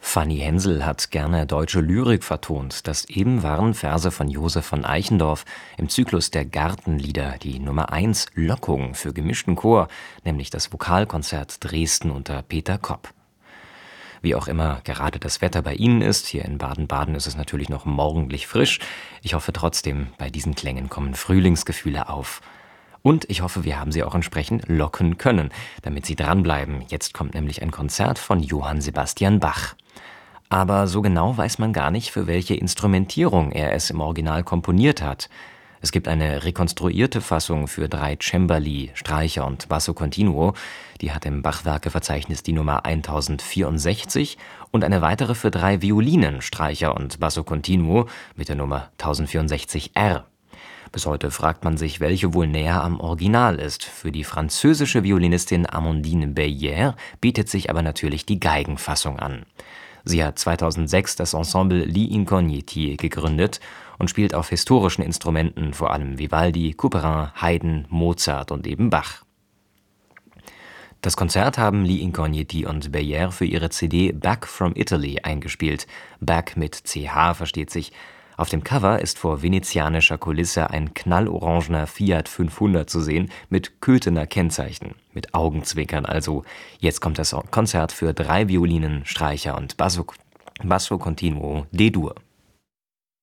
Fanny Hensel hat gerne deutsche Lyrik vertont. Das eben waren Verse von Josef von Eichendorff im Zyklus der Gartenlieder, die Nummer 1 Lockung für gemischten Chor, nämlich das Vokalkonzert Dresden unter Peter Kopp. Wie auch immer gerade das Wetter bei Ihnen ist, hier in Baden-Baden ist es natürlich noch morgendlich frisch. Ich hoffe trotzdem, bei diesen Klängen kommen Frühlingsgefühle auf. Und ich hoffe, wir haben Sie auch entsprechend locken können, damit Sie dranbleiben. Jetzt kommt nämlich ein Konzert von Johann Sebastian Bach. Aber so genau weiß man gar nicht, für welche Instrumentierung er es im Original komponiert hat. Es gibt eine rekonstruierte Fassung für 3 Cembali, Streicher und Basso Continuo, die hat im Bachwerkeverzeichnis die Nummer 1064 und eine weitere für 3 Violinen, Streicher und Basso Continuo mit der Nummer 1064 R. Bis heute fragt man sich, welche wohl näher am Original ist. Für die französische Violinistin Amandine Beyer bietet sich aber natürlich die Geigenfassung an. Sie hat 2006 das Ensemble Gli Incogniti gegründet und spielt auf historischen Instrumenten, vor allem Vivaldi, Couperin, Haydn, Mozart und eben Bach. Das Konzert haben Gli Incogniti und Beyer für ihre CD Back from Italy eingespielt. Back mit CH versteht sich. Auf dem Cover ist vor venezianischer Kulisse ein knallorangener Fiat 500 zu sehen mit Köthener Kennzeichen, mit Augenzwinkern also. Jetzt kommt das Konzert für 3 Violinen, Streicher und Basso Continuo D-Dur.